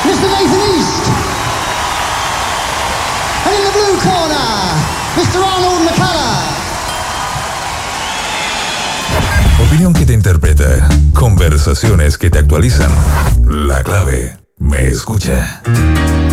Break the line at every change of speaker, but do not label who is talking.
Mr. Nathan East. And in the blue corner, Mr. Arnold McCullough.
Opinión que te interpreta, conversaciones que te actualizan. La clave, me escucha.